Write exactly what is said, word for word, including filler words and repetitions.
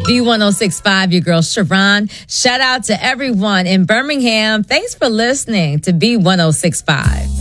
B one oh six point five, your girl Sharon. Shout out to everyone in Birmingham. Thanks for listening to B one oh six point five.